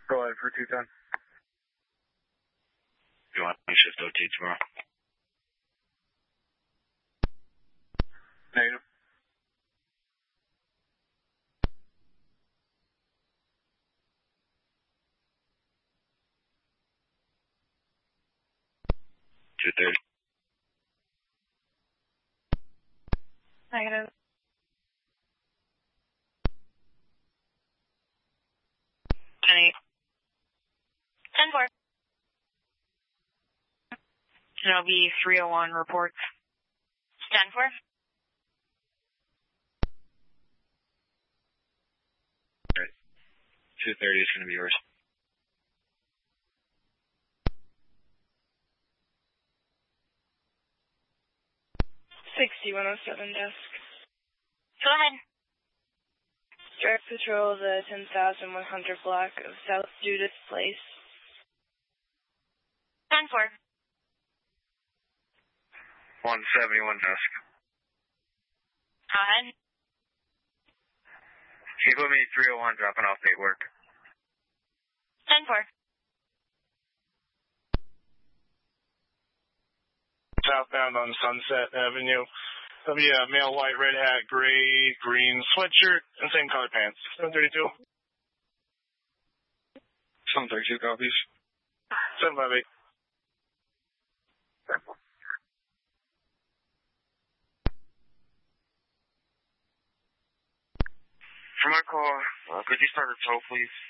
Go ahead for 210. You want me shift OT tomorrow? Negative. Negative. 10-8. 10-4. It'll be 301 reports. 10-4. Alright. 230 is going to be yours. $60-107 desk. Go ahead. Direct patrol the 10,100 block of South Judith Place. 10-4. 171 desk. Go ahead. Can you put me 301 dropping off paperwork? 10-4. Southbound on Sunset Avenue. There'll be a male white, red hat, gray, green sweatshirt, and same color pants. 732. 732 copies. 758. For my call, could you start a tow, please?